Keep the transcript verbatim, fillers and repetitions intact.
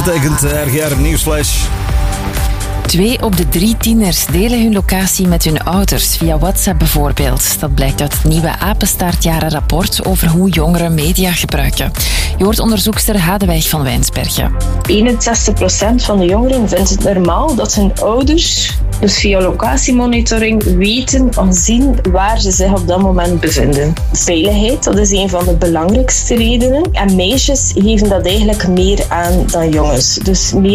betekent R G R Nieuwsflash. Twee op de drie tieners delen hun locatie met hun ouders, via WhatsApp bijvoorbeeld. Dat blijkt uit het nieuwe Apenstaartjarenrapport over hoe jongeren media gebruiken. Je hoort onderzoekster Hadewijk van Wijnsbergen. eenenzestig procent van de jongeren vindt het normaal dat hun ouders, dus via locatiemonitoring, weten of zien waar ze zich op dat moment bevinden. Veiligheid, dat is een van de belangrijkste redenen. En meisjes geven dat eigenlijk meer aan dan jongens. Dus